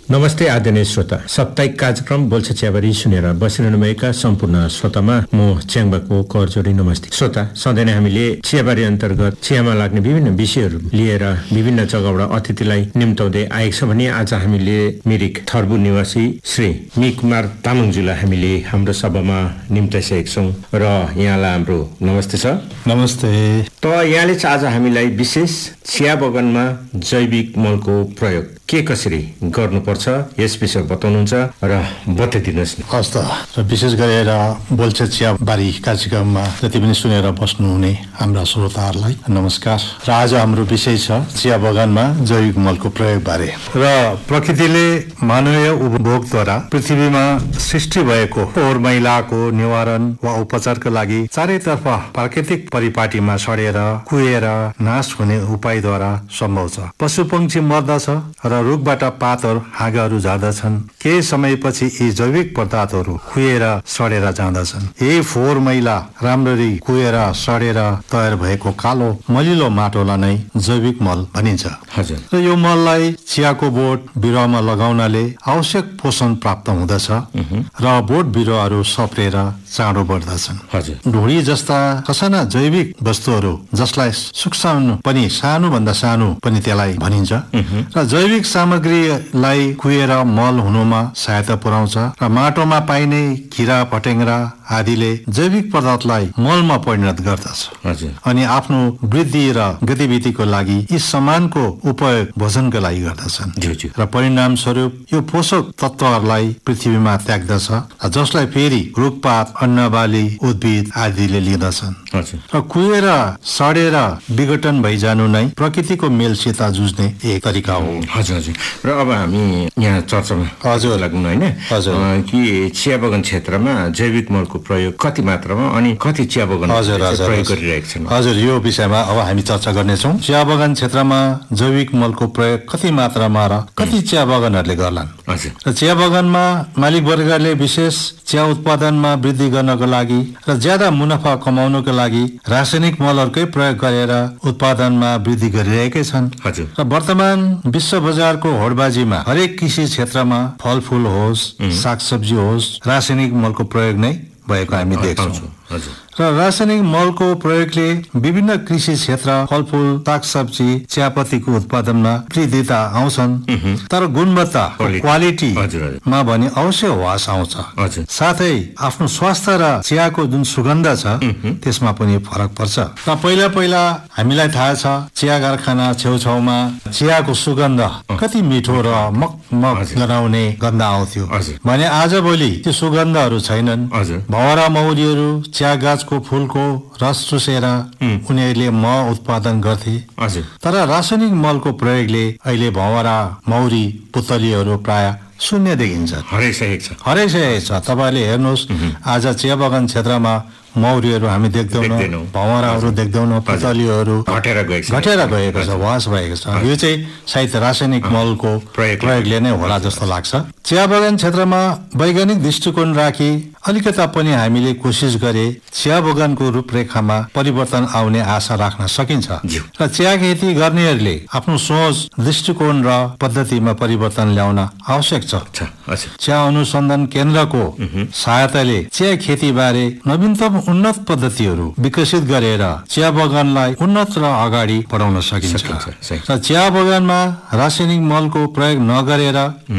नमस्ते आदरणीय श्रोता, साप्ताहिक कार्यक्रम बोल्छ चियाबारी सुनेर बसिरहनुभएका सम्पूर्ण श्रोतामा म च्याङबाको करजोडी नमस्ते। श्रोता, सधैँ नै हामीले चियाबारी अन्तर्गत चियामा लाग्ने विभिन्न विषयहरू लिएर विभिन्न जग्गाबाट अतिथिलाई निम्ताउँदै आएको छ भने आज हामीले मिरिक थर्बु निवासी श्री मी कुमार तामाङज्यूलाई हामीले हाम्रो सभामा निम्ताइसकेका छौँ र यहाँलाई हाम्रो नमस्ते छ। नमस्ते। त यहाँले चाहिँ आज हामीलाई विशेष चिया बगानमा जैविक मलको प्रयोग के कसरी गर्नुपर्छ यस विषय बताउनुहुन्छ र बताइदिनुहोस् न। हस् त, र विशेष गरेर बोल्छ चियाबारी कार्यक्रममा जति पनि सुनेर बस्नुहुने हाम्रा श्रोताहरूलाई नमस्कार। र आज हाम्रो विषय छ चिया बगानमा जैविक मलको प्रयोग बारे। र प्रकृतिले मानवीय उपभोगद्वारा पृथ्वीमा सृष्टि भएको फोहोर मैलाको निवारण वा उपचारका लागि चारैतर्फ प्राकृतिक परिपाटीमा सडेर कुहेर नाश हुने उपायद्वारा सम्भव छ। पशु पंक्षी मर्दछ र रुखबाट पातहरू हाँगाहरू झर्दछन्। केही समयपछि यी जैविक पदार्थहरू कुहेर सडेर जाँदछन्। यही फोहोर मैला राम्ररी कुहेर सडेर तयार भएको कालो मलिलो माटोलाई नै जैविक मल भनिन्छ। हजुर। र यो मललाई चियाको बोट बिरुवामा लगाउनाले आवश्यक पोषण प्राप्त हुँदछ र बोट बिरुवाहरू सप्रेर चाँडो बढ्दछन्। हजुर। ढुँडी जस्ता ससाना जैविक वस्तुहरू जसलाई सूक्ष्म पनि सानोभन्दा सानो पनि त्यसलाई भनिन्छ र जैविक सामग्रीलाई कुहेर मल हुनुमा सहायता पुर्याउँछ र माटोमा पाइने किरा फटेङ्ग्रा आदिले जैविक पदार्थलाई मलमा परिणत गर्दछ। हजुर। अनि आफ्नो वृद्धि र गतिविधिको लागि यी समानको उपयोग भोजनका लागि गर्दछन् र परिणाम स्वरूप यो पोषक तत्वहरूलाई पृथ्वीमा त्याग्दछ जसलाई फेरि रुखपात अन्नबाली उद्भिद आदिले लिँदछन्। र कुहेर सडेर विघटन भइजानु नै प्रकृतिको मेलसित जुझ्ने एक तरिका हो। हजुर हजुर। र अब हामी यहाँ चर्चामा हजुर लाग्नु होइन कि चिया बगान क्षेत्रमा जैविक मलको प्रयोग कति मात्रामा अनि कति चिया बगान प्रयोग गरिरहेका छन्। हजुर, यो विषयमा अब हामी चर्चा गर्नेछौँ। चिया बगान क्षेत्रमा जैविक मलको प्रयोग कति मात्रामा र कति चिया बगानहरूले गर्लान्। हजुर। र चिया बगानमा मालिक वर्गले विशेष चिया उत्पादनमा वृद्धि गर्नको लागि र ज्यादा मुनाफा कमाउनको लागि रासायनिक मलहरूकै प्रयोग गरेर उत्पादनमा वृद्धि गरिरहेकै छन्। हजुर। र वर्तमान विश्व बजारको होडबाजीमा हरेक कृषि क्षेत्रमा फलफूल होस् सागसब्जी होस् रासायनिक मलको प्रयोग नै भएको हामी देख्छौँ। र रासायनिक मलको प्रयोगले विभिन्न कृषि क्षेत्र फलफूल सागसब्जी चियापत्तीको उत्पादनमा वृद्धिता आउँछन् तर गुणवत्ता क्वालिटीमा भने अवश्य ह्रास आउँछ। साथै आफ्नो स्वास्थ्य र चियाको जुन सुगन्ध छ त्यसमा पनि फरक पर्छ। र पहिला पहिला हामीलाई थाहा छ चिया कारखाना छेउछाउमा चियाको सुगन्ध कति मिठो र मगमग गराउने गन्ध आउँथ्यो भने आजभोलि त्यो सुगन्धहरू छैनन्। भवरा मौरीहरू चिया गाछको फूलको रस चुसेर उनीहरूले मह उत्पादन गर्थे। तर रासायनिक मलको प्रयोगले अहिले भँवरा मौरी पुतलीहरू प्राय शून्य देखिन्छ। हराइसकेको छ। तपाईँले हेर्नुहोस् आज चिया बगान क्षेत्रमा मौरीहरू हामी देख्दैनौँ, भँवराहरू देख्दैनौँ, पुतलीहरू घटेर गएको छ, ह्रास भएको छ। यो चाहिँ सायद रासायनिक मलको प्रयोगले नै होला जस्तो लाग्छ। चिया बगान क्षेत्रमा वैज्ञानिक दृष्टिकोण राखी अलिकता पनि हामीले कोसिस गरे चिया बगानको रूपरेखामा परिवर्तन आउने आशा राख्न सकिन्छ। र चिया खेती गर्नेहरूले आफ्नो सोच दृष्टिकोण र पद्धतिमा परिवर्तन ल्याउन आवश्यक छ। चिया अनुसन्धान केन्द्रको सहायताले चिया खेती बारे नवीनतम उन्नत पद्धतिहरू विकसित गरेर चिया बगानलाई उन्नत र अगाडि बढाउन सकिन्छ। र चिया बगानमा रासायनिक मलको प्रयोग नगरेर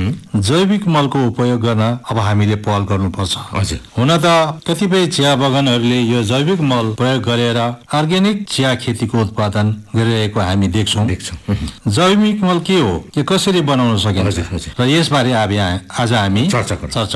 जैविक मलको उपयोग गर्न अब हामीले पहल गर्नुपर्छ। हुन त कतिपय चिया बगानहरूले यो जैविक मल प्रयोग गरेर अर्ग्यानिक चिया खेतीको उत्पादन गरिरहेको हामी देख्छौँ। जैविक मल के हो, यो कसरी बनाउन सकिन्छ र यसबारे आज हामी चर्चा